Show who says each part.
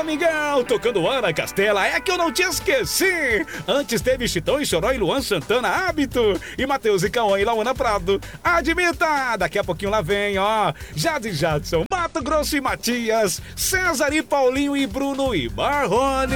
Speaker 1: Domingão, tocando Ana Castela, é que eu não te esqueci. Antes teve Chitão e Choró e Luan Santana, Hábito. E Matheus e Cauã e Laona Prado. Admita, daqui a pouquinho lá vem, ó. Jade Jadson, Mato Grosso e Matias, César e Paulinho e Bruno e Marrone.